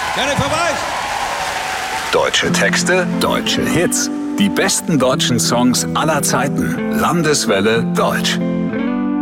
Gerne vorbei! Deutsche Texte, deutsche Hits. Die besten deutschen Songs aller Zeiten. Landeswelle Deutsch.